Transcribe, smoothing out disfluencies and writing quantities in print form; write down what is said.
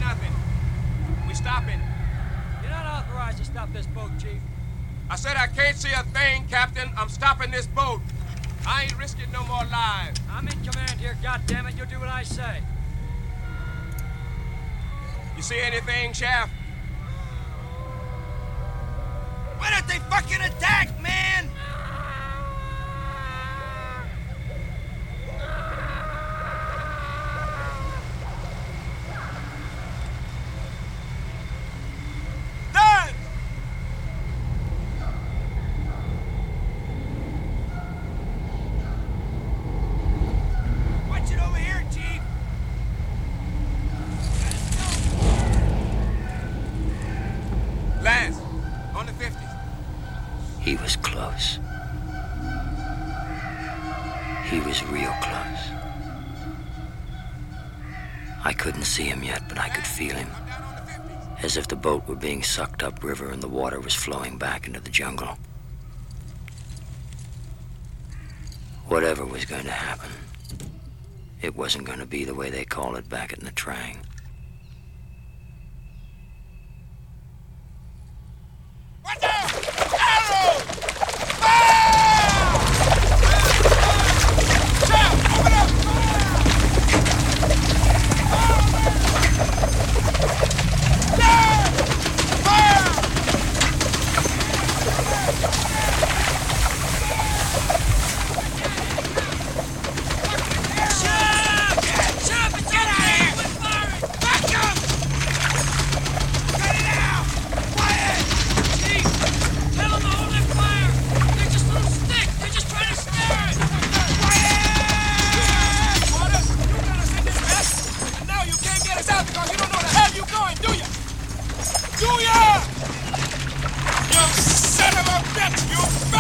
nothing. We stopping. You're not authorized to stop this boat, Chief. I said I can't see a thing, Captain. I'm stopping this boat. I ain't risking no more lives. I'm in command here, goddammit. You'll do what I say. You see anything, Shaft? Why don't they fucking attack, man? Done! Watch it over here, Chief. Lance, on the 50s. He was close. He was real close. I couldn't see him yet, but I could feel him. Come down on the 50s. As if the boat were being sucked upriver and the water was flowing back into the jungle. Whatever was going to happen, it wasn't going to be the way they call it back in the Trang. Watch out! Arrow! Fire! Shout! Open up! You son of a bitch, you